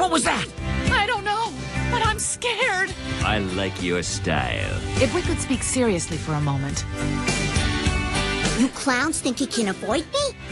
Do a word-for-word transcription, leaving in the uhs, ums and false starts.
What was that? I don't know, but I'm scared. I like your style. If we could speak seriously for a moment. You clowns think you can avoid me?